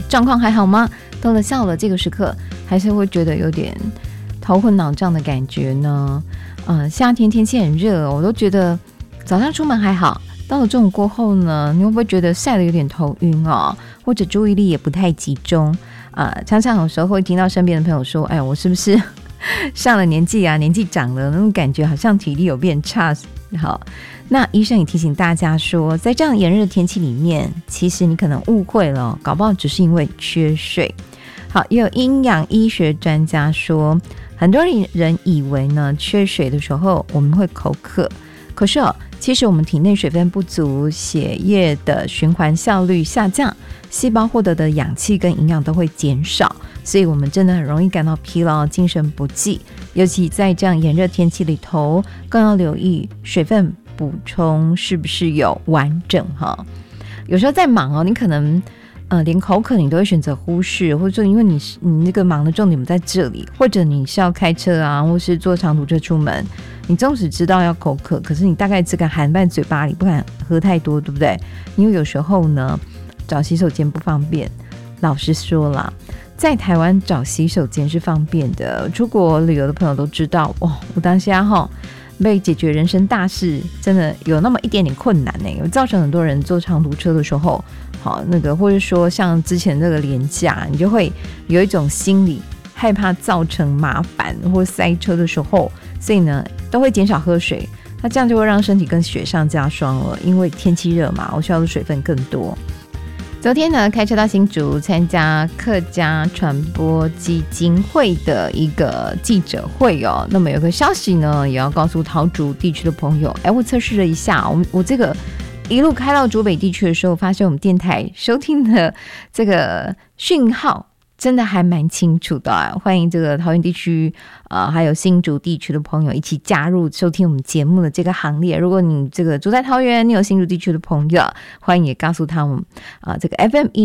状况还好吗？到了下午的这个时刻，还是会觉得有点头昏脑胀的感觉呢？夏天天气很热，我都觉得早上出门还好，到了中午过后呢，你会不会觉得晒得有点头晕哦，或者注意力也不太集中？常常有时候会听到身边的朋友说：“哎，我是不是上了年纪啊？年纪长了，那种感觉好像体力有变差。”好，那医生也提醒大家说，在这样炎热的天气里面，其实你可能误会了，搞不好只是因为缺水。好，也有营养医学专家说，很多人以为呢，缺水的时候我们会口渴，可是其实我们体内水分不足，血液的循环效率下降，细胞获得的氧气跟营养都会减少，所以我们真的很容易感到疲劳、精神不济。尤其在这样炎热天气里头，更要留意水分补充是不是有完整哈。有时候在忙你可能连口渴你都会选择忽视，或者说因为你那个忙的重点不在这里，或者你是要开车啊，或是坐长途车出门，你纵使知道要口渴，可是你大概只敢含在嘴巴里，不敢喝太多，对不对？因为有时候呢，找洗手间不方便。老实说啦，在台湾找洗手间是方便的，出国旅游的朋友都知道，哇，我当下被解决人生大事真的有那么一点点困难呢，有造成很多人坐长途车的时候，好那个或者说像之前这个连假，你就会有一种心理害怕造成麻烦或塞车的时候，所以呢都会减少喝水，那这样就会让身体更雪上加霜了，因为天气热嘛，我需要的水分更多。昨天呢，开车到新竹参加客家传播基金会的一个记者会那么有个消息呢，也要告诉桃竹地区的朋友。我测试了一下，我这个一路开到竹北地区的时候，发现我们电台收听的这个讯号真的还蛮清楚的欢迎这个桃园地区还有新竹地区的朋友一起加入收听我们节目的这个行列。如果你这个住在桃园，你有新竹地区的朋友，欢迎也告诉他们这个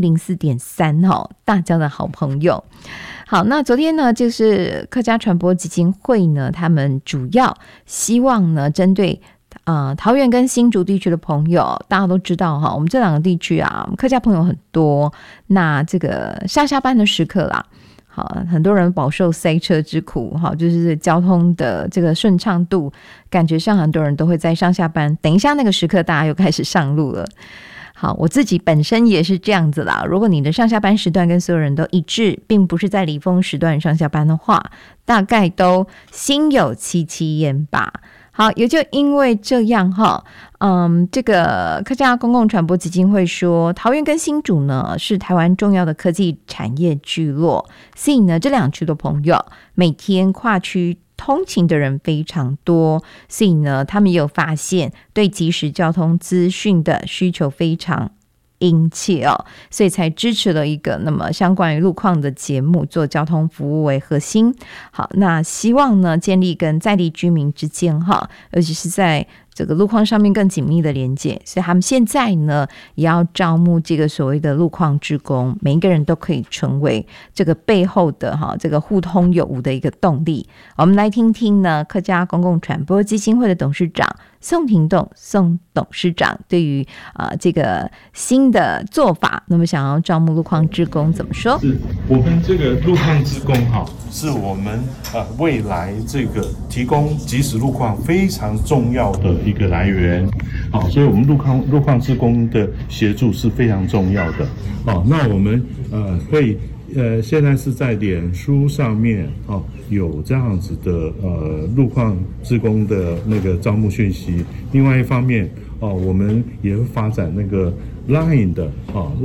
FM104.3 大家的好朋友。好，那昨天呢，就是客家传播基金会呢，他们主要希望呢，针对桃园跟新竹地区的朋友，大家都知道我们这两个地区客家朋友很多，那这个上下班的时刻啦，好，很多人饱受塞车之苦，就是交通的这个顺畅度，感觉上很多人都会在上下班，等一下那个时刻大家又开始上路了。好，我自己本身也是这样子啦，如果你的上下班时段跟所有人都一致，并不是在离峰时段上下班的话，大概都心有戚戚焉吧。好，也就因为这样这个客家公共传播基金会说，桃园跟新竹呢是台湾重要的科技产业聚落，所以呢这两区的朋友每天跨区通勤的人非常多，所以呢他们也有发现对即时交通资讯的需求非常殷切所以才支持了一个那么相关于路况的节目，做交通服务为核心。好，那希望呢建立跟在地居民之间尤其是在这个路况上面更紧密的连接，所以他们现在呢也要招募这个所谓的路况志工，每一个人都可以成为这个背后的这个互通有无的一个动力。我们来听听呢客家公共传播基金会的董事长宋廷栋宋董事长对于这个新的做法，那么想要招募路况志工怎么说？ 是我们这个路况志工是我们未来这个提供即时路况非常重要的一个来源所以我们路况志工的协助是非常重要的那我们会现在是在脸书上面有这样子的路况志工的那个招募讯息。另外一方面我们也会发展那个 Line 的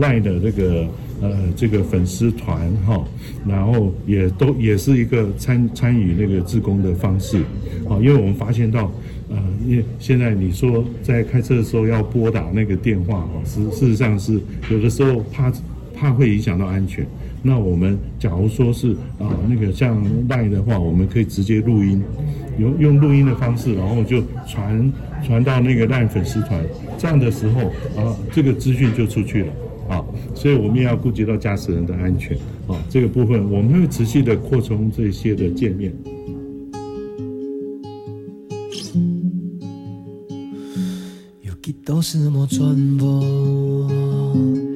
这个粉丝团然后也是一个参与那个志工的方式因为我们发现到因为现在你说在开车的时候要拨打那个电话事实上是有的时候怕会影响到安全。那我们假如说是那个像 LINE 的话，我们可以直接录音，用录音的方式，然后就传到那个 LINE 粉丝团，这样的时候这个资讯就出去了所以我们也要顾及到驾驶人的安全这个部分我们会持续的扩充这些的界面。 有几多是我转播